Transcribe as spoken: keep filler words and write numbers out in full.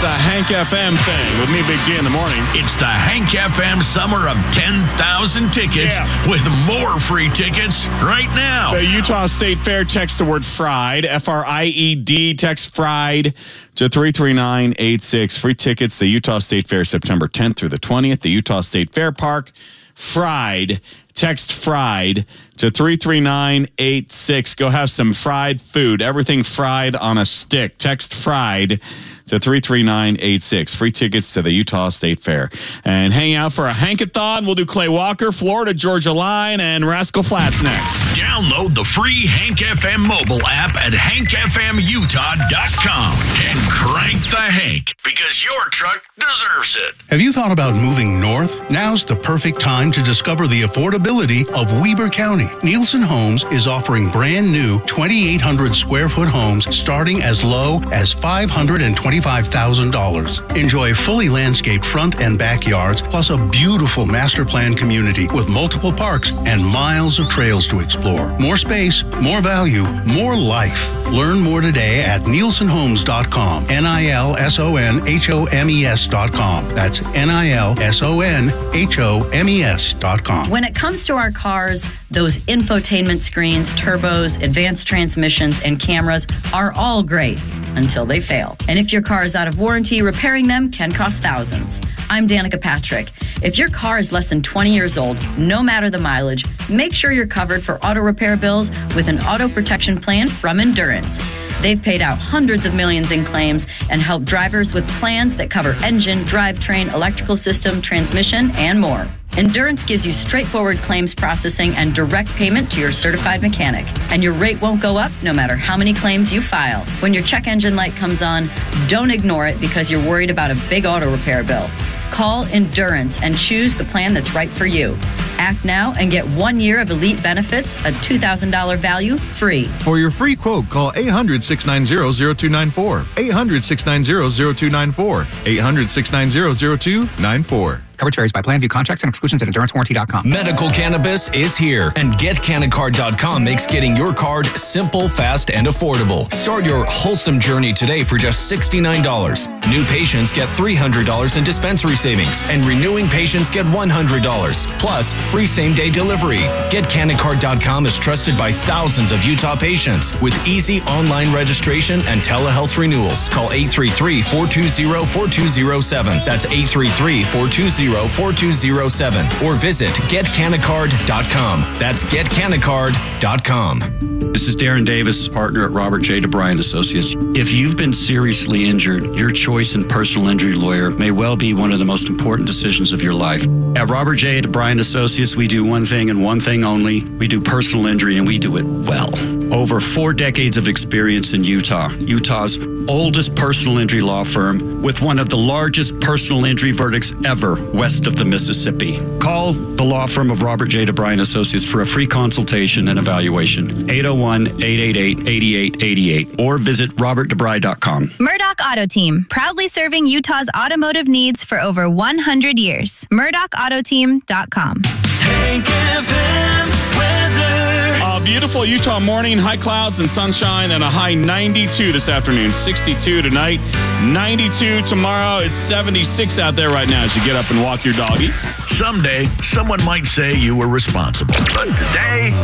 It's a Hank F M thing with me, Big G, in the morning. It's the Hank F M Summer of ten thousand tickets Yeah. with more free tickets right now. The Utah State Fair, text the word fried, F R I E D, text fried to three three nine eight six. Free tickets, the Utah State Fair, September tenth through the twentieth. The Utah State Fair Park, fried. Text fried to three three nine eight six. Go have some fried food. Everything fried on a stick. Text fried to three three nine eight six. Free tickets to the Utah State Fair. And hang out for a Hankathon. We'll do Clay Walker, Florida Georgia Line, and Rascal Flatts next. Download the free Hank F M mobile app at hank f m utah dot com and crank the Hank, because your truck deserves it. Have you thought about moving north? Now's the perfect time to discover the affordability of Weber County. Nielsen Homes is offering brand new twenty-eight hundred square foot homes starting as low as five hundred twenty-five thousand dollars. Enjoy fully landscaped front and backyards, plus a beautiful master plan community with multiple parks and miles of trails to explore. More space, more value, more life. Learn more today at nielsen homes dot com. N I L S O N H O M E S dot com. That's N I L S O N H O M E S dot com. When it comes to our cars, those infotainment screens, turbos, advanced transmissions, and cameras are all great until they fail. And if your car is out of warranty, repairing them can cost thousands. I'm Danica Patrick. If your car is less than twenty years old, no matter the mileage, make sure you're covered for auto repair bills with an auto protection plan from Endurance. They've paid out hundreds of millions in claims and helped drivers with plans that cover engine, drivetrain, electrical system, transmission, and more. Endurance gives you straightforward claims processing and direct payment to your certified mechanic. And your rate won't go up no matter how many claims you file. When your check engine light comes on, don't ignore it because you're worried about a big auto repair bill. Call Endurance and choose the plan that's right for you. Act now and get one year of elite benefits, a two thousand dollars value, free. For your free quote, call eight hundred, six nine zero, zero two nine four. eight hundred, six nine zero, zero two nine four. eight hundred, six nine zero, zero two nine four. Coverage varies by plan. View contracts and exclusions at endurance warranty dot com. Medical cannabis is here, and get canacard dot com makes getting your card simple, fast, and affordable. Start your wholesome journey today for just sixty-nine dollars. New patients get three hundred dollars in dispensary savings, and renewing patients get one hundred dollars. Plus, free same-day delivery. get canacard dot com is trusted by thousands of Utah patients with easy online registration and telehealth renewals. Call eight three three, four two zero, four two zero seven. That's eight three three, four two zero, four two zero seven. Or visit get canacard dot com. That's get canacard dot com. This is Darren Davis, partner at Robert J. DeBryan Associates. If you've been seriously injured, your choice in personal injury lawyer may well be one of the most important decisions of your life. At Robert J. DeBryan Associates, we do one thing and one thing only. We do personal injury, and we do it well. Over four decades of experience in Utah, Utah's oldest personal injury law firm with one of the largest personal injury verdicts ever west of the Mississippi. Call the law firm of Robert J. DeBryan Associates for a free consultation and evaluation. eight oh one, eight eight eight, eight eight eight eight or visit robert debry dot com. Murdoch Auto Team, proudly serving Utah's automotive needs for over one hundred years. murdoch auto team dot com. Hank F M weather. A beautiful Utah morning, high clouds and sunshine, and a high ninety-two this afternoon. sixty-two tonight, ninety-two tomorrow. It's seventy-six out there right now as you get up and walk your doggy. Someday, someone might say you were responsible. But today,